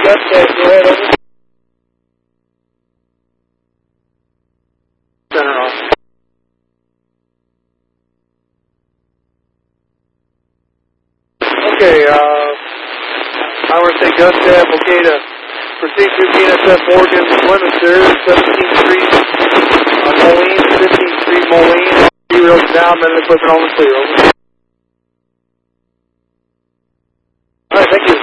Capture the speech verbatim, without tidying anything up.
Okay, go ahead, over. Center off. Okay, uh, I want to say Gus Tab, okay to proceed through P N S F Morgan, Plymouth, there, seventeenth Street, uh, Moline, fifteenth Street, Moline, three rails down, men and equipment on the clear, over. Alright, thank you.